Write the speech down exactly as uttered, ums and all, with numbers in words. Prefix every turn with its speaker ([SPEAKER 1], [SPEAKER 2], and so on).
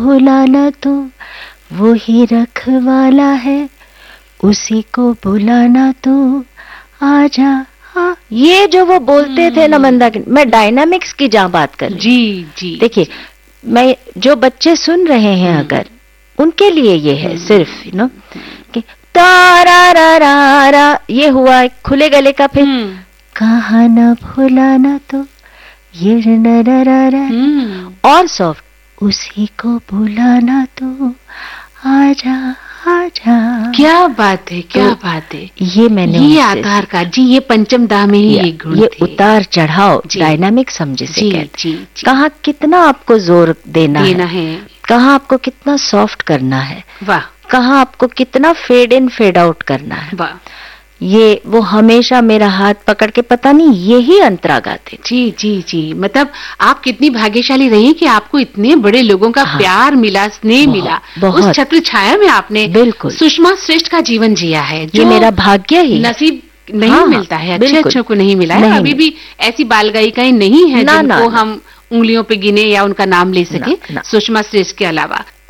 [SPEAKER 1] बुलाना तो वो ही रखवाला है, उसी को बुलाना तो आजा। हाँ, ये जो वो बोलते थे ना मंदाकिनी, मैं डायनामिक्स की जहाँ बात कर रही हूँ।
[SPEAKER 2] जी जी।
[SPEAKER 1] देखिए, मैं जो बच्चे सुन रहे हैं अगर उनके लिए ये है सिर्फ यू नो कि तारा रा रा रा, ये हुआ खुले गले का, फिर कहा ना भुलाना तो ये न रा रा रा, और सॉफ्ट उसी को बुलाना तो आजा आजा।
[SPEAKER 2] क्या बात है, क्या तो बात है।
[SPEAKER 1] ये मैंने
[SPEAKER 2] ये आधार का जी, ये पंचम दा में ही एक गुण
[SPEAKER 1] ये
[SPEAKER 2] थे।
[SPEAKER 1] उतार चढ़ाव डायनामिक समझे से
[SPEAKER 2] जी,
[SPEAKER 1] कहते
[SPEAKER 2] जी, जी।
[SPEAKER 1] कहाँ कितना आपको जोर देना,
[SPEAKER 2] देना
[SPEAKER 1] है,
[SPEAKER 2] है,
[SPEAKER 1] कहाँ आपको कितना सॉफ्ट करना है,
[SPEAKER 2] वाह,
[SPEAKER 1] कहाँ आपको कितना फेड इन फेड आउट करना है,
[SPEAKER 2] वाह।
[SPEAKER 1] ये वो हमेशा मेरा हाथ पकड़ के, पता नहीं यही अंतरा गाते।
[SPEAKER 2] जी जी जी। मतलब आप कितनी भाग्यशाली रही कि आपको इतने बड़े लोगों का हाँ, प्यार मिला, स्नेह मिला, उस छत्र छाया में आपने बिल्कुल सुषमा श्रेष्ठ का जीवन जिया है, जो
[SPEAKER 1] ये मेरा भाग्य ही
[SPEAKER 2] नसीब नहीं
[SPEAKER 1] हाँ,
[SPEAKER 2] मिलता है, अच्छे अच्छों को नहीं मिला है। अभी भी ऐसी बाल गायिकाएं नहीं है जिनको हम उंगलियों पे गिने या उनका नाम ले सके सुषमा श्रेष्ठ के अलावा।